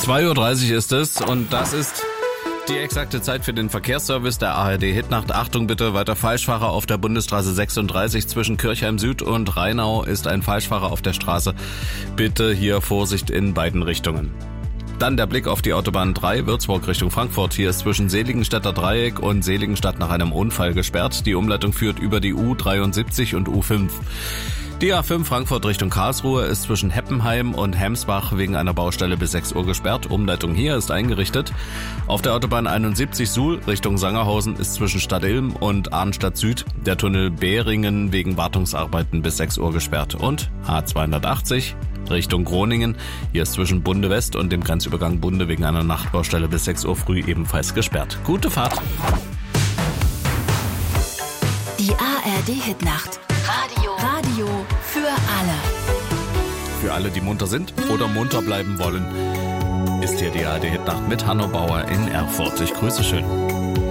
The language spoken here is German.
2:30 Uhr ist es und das ist die exakte Zeit für den Verkehrsservice der ARD Hitnacht. Achtung bitte, weiter Falschfahrer auf der Bundesstraße 36 zwischen Kirchheim Süd und Rheinau ist ein Falschfahrer auf der Straße. Bitte hier Vorsicht in beiden Richtungen. Dann der Blick auf die Autobahn 3, Würzburg Richtung Frankfurt. Hier ist zwischen Seligenstädter Dreieck und Seligenstadt nach einem Unfall gesperrt. Die Umleitung führt über die U73 und U5. Die A5 Frankfurt Richtung Karlsruhe ist zwischen Heppenheim und Hemsbach wegen einer Baustelle bis 6 Uhr gesperrt. Umleitung hier ist eingerichtet. Auf der Autobahn 71 Suhl Richtung Sangerhausen ist zwischen Stadt Ilm und Arnstadt Süd der Tunnel Behringen wegen Wartungsarbeiten bis 6 Uhr gesperrt. Und A280 Richtung Groningen. Hier ist zwischen Bunde West und dem Grenzübergang Bunde wegen einer Nachtbaustelle bis 6 Uhr früh ebenfalls gesperrt. Gute Fahrt. Die ARD Hitnacht. Radio für alle. Für alle, die munter sind oder munter bleiben wollen, ist hier die ARD Hitnacht mit Hanno Bauer in Erfurt. Ich grüße schön.